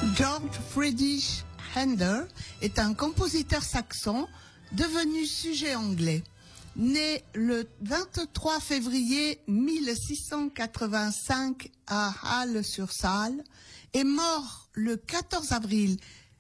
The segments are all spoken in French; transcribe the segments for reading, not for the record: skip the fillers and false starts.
Georg Friedrich Händel est un compositeur saxon devenu sujet anglais. Né le 23 février 1685 à Halle-sur-Saale et mort le 14 avril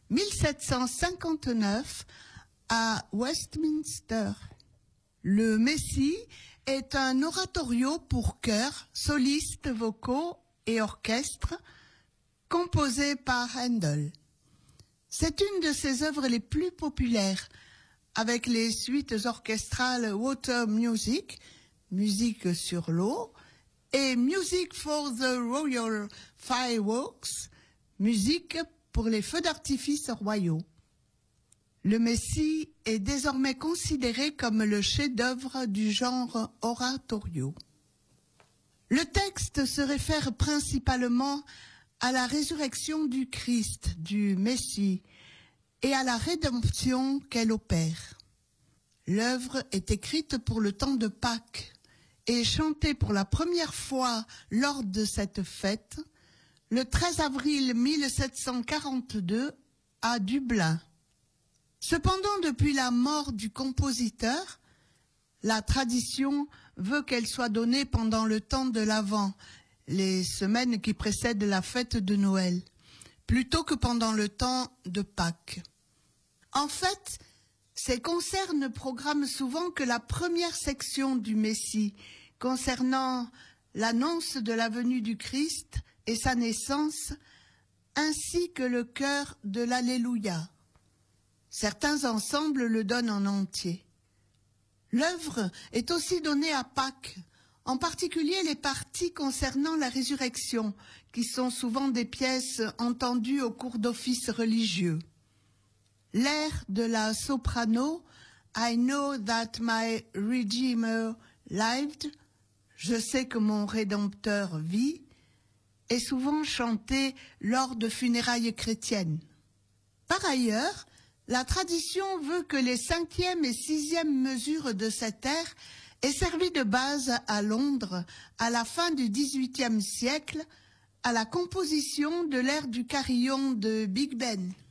1759 à Westminster. Le Messie est un oratorio pour chœur, solistes vocaux et orchestre composé par Händel. C'est une de ses œuvres les plus populaires, avec les suites orchestrales Water Music, musique sur l'eau, et Music for the Royal Fireworks, musique pour les feux d'artifice royaux. Le Messie est désormais considéré comme le chef-d'œuvre du genre oratorio. Le texte se réfère principalement à la résurrection du Christ, du Messie, et à la rédemption qu'elle opère. L'œuvre est écrite pour le temps de Pâques et chantée pour la première fois lors de cette fête, le 13 avril 1742 à Dublin. Cependant, depuis la mort du compositeur, la tradition veut qu'elle soit donnée pendant le temps de l'Avent, les semaines qui précèdent la fête de Noël, plutôt que pendant le temps de Pâques. En fait, ces concerts ne programment souvent que la première section du Messie, concernant l'annonce de la venue du Christ et sa naissance, ainsi que le chœur de l'Alléluia. Certains ensembles le donnent en entier. L'œuvre est aussi donnée à Pâques, en particulier les parties concernant la résurrection, qui sont souvent des pièces entendues au cours d'offices religieux. L'air de la soprano « I know that my Redeemer lived » « Je sais que mon Rédempteur vit » est souvent chanté lors de funérailles chrétiennes. Par ailleurs, la tradition veut que les 5e et 6e mesures de cet air aient servi de base à Londres à la fin du XVIIIe siècle à la composition de l'air du carillon de Big Ben.